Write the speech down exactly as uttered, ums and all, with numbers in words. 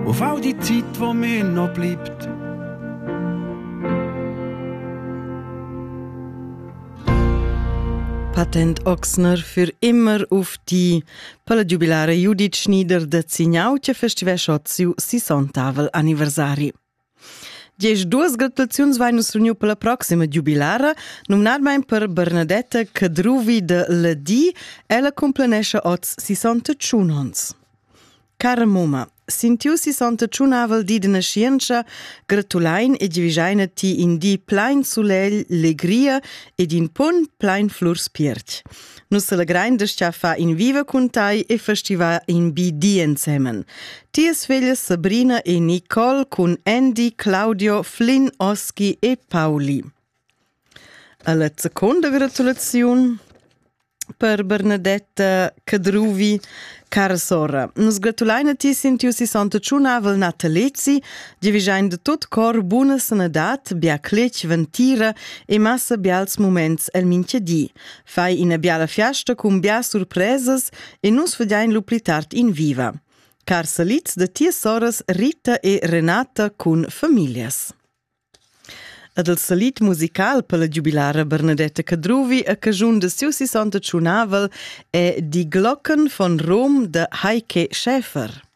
auf all die Zeit, wo mir noch bleibt. Patent Ochsner für immer auf die per la jubilare Judith Schneider de Zignau che festivè schot siu sessontavel anniversari. Dies duas gratulaziuns vai nus reuniu per la proxima jubilara, nominadmein per Bernadetta Cadruvi de Ledì, ella complenesce oz sessantachunons. Cara mumma, sintiu sessantachunnavel di de nascienza, gratulain e divisaina ti in di plain sulel legria ed in pun plain flurs pierch. Nus allegrain de stia fa in viva cuntai e festiva in bi di insemen. Ties figlie Sabrina e Nicole cun Andy, Claudio, Flynn, Oski e Pauli. Alla seconda gratulazione per Bernadetta Cadruvi, cara sora. Nus gratulaina ti sintiu sessantachunnavel natalezi, divisain de tot cor buna sanadat, bia clec ventira e massa bials moments el minchedi. Fai ina biala fiasta cum bia surpresas e nus vediain lupritart in viva. Car salitz de tia soras Rita e Renata cun familias. Ad il salit musical per la jubilara Bernadetta Cadruvi a cagiun de siu sessantachunnavel è Die Glocken von Rom de Heike Schäfer.